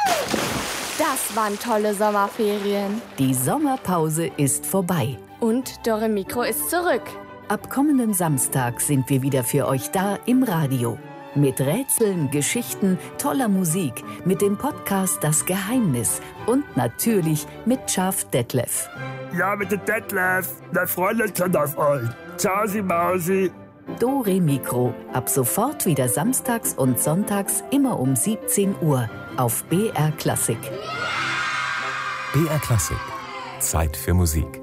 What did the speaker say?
Das waren tolle Sommerferien. Die Sommerpause ist vorbei. Und Dore Mikro ist zurück. Ab kommenden Samstag sind wir wieder für euch da im Radio. Mit Rätseln, Geschichten, toller Musik, mit dem Podcast Das Geheimnis und natürlich mit Schaf Detlef. Ja, mit dem Detlef. Wir freuen uns schon auf euch. Ciao, Sie Mausi. Dore Mikro. Ab sofort wieder samstags und sonntags immer um 17 Uhr auf BR Klassik. BR Klassik. Zeit für Musik.